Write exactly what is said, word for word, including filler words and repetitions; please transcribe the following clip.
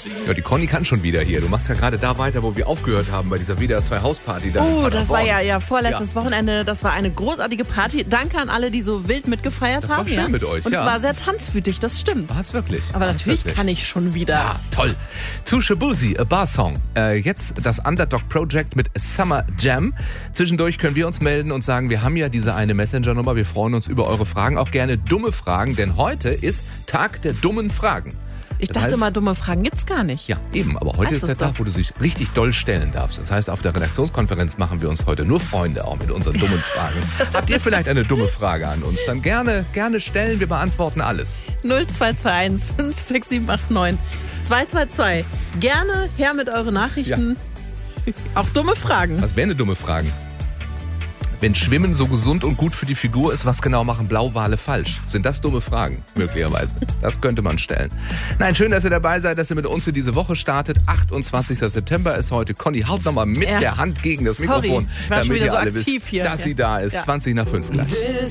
Ja, die Conny kann schon wieder hier. Du machst ja gerade da weiter, wo wir aufgehört haben, bei dieser W D R zwei Hausparty. Da Oh, das war ja, ja vorletztes ja. Wochenende. Das war eine großartige Party. Danke an alle, die so wild mitgefeiert das haben. Das war schön ja. mit euch, Und ja. es war sehr tanzwütig, das stimmt. War es wirklich. Aber War's natürlich wirklich. kann ich schon wieder. Ja, toll. To Shabuzi, a Bar-Song. Äh, jetzt das Underdog Project mit Summer Jam. Zwischendurch können wir uns melden und sagen, wir haben ja diese eine Messenger-Nummer. Wir freuen uns über eure Fragen, auch gerne dumme Fragen, denn heute ist Tag der dummen Fragen. Ich Das dachte heißt, mal, dumme Fragen gibt's gar nicht. Ja, eben, aber heute Heißt ist der es doch. Tag, wo du dich richtig doll stellen darfst. Das heißt, auf der Redaktionskonferenz machen wir uns heute nur Freunde, auch mit unseren dummen Fragen. Habt ihr vielleicht eine dumme Frage an uns? Dann gerne, gerne stellen, wir beantworten alles. null zwei zwei eins fünf sechs sieben acht neun zwei zwei zwei. Gerne her mit euren Nachrichten. Auch dumme Fragen. Was wären denn dumme Fragen? Wenn Schwimmen so gesund und gut für die Figur ist, was genau machen Blauwale falsch? Sind das dumme Fragen? Möglicherweise. Das könnte man stellen. Nein, schön, dass ihr dabei seid, dass ihr mit uns in diese Woche startet. achtundzwanzigster September ist heute. Conny, haut nochmal mit Ja. der Hand gegen das Sorry, Mikrofon, ich war schon damit wieder ihr so alle aktiv wisst, hier. dass Ja. sie da ist. Ja. zwanzig nach fünf gleich.